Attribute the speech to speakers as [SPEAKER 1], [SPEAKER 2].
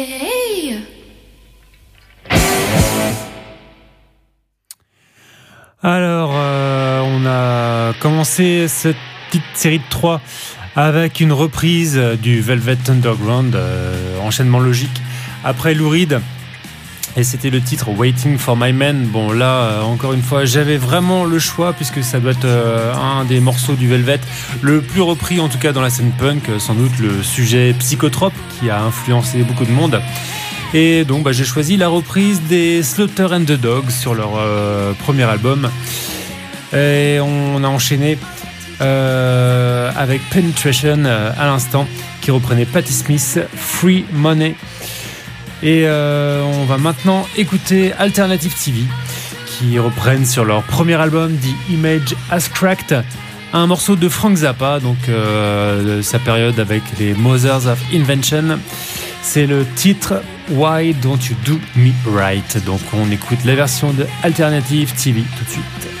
[SPEAKER 1] Alors, on a commencé cette petite série de 3 avec une reprise du Velvet Underground, enchaînement logique, après Lou Reed, et c'était le titre Waiting for My Man. Bon là, encore une fois, j'avais vraiment le choix, puisque ça doit être un des morceaux du Velvet le plus repris, en tout cas dans la scène punk, sans doute le sujet psychotrope qui a influencé beaucoup de monde. Et donc j'ai choisi la reprise des Slaughter and the Dogs sur leur premier album. Et on a enchaîné avec Penetration à l'instant, qui reprenait Patti Smith, Free Money. Et on va maintenant écouter Alternative TV, qui reprennent sur leur premier album The Image Has Cracked un morceau de Frank Zappa, donc de sa période avec les Mothers of Invention. C'est le titre Why Don't You Do Me Right. Donc on écoute la version de Alternative TV tout de suite.